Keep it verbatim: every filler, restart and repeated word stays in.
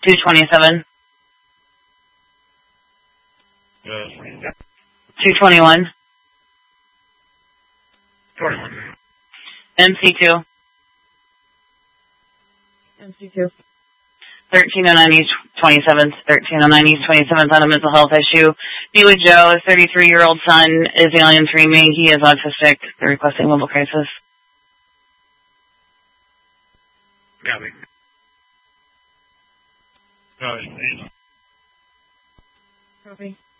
two twenty-seven. Uh, two twenty-one. twenty-one. M C two. M C two. thirteen oh nine East twenty-seventh. thirteen oh nine East twenty-seventh on a mental health issue. Be with Joe. His thirty-three-year-old son is alien three me. He is autistic. They're requesting mobile crisis. Copy. Uh, Copy.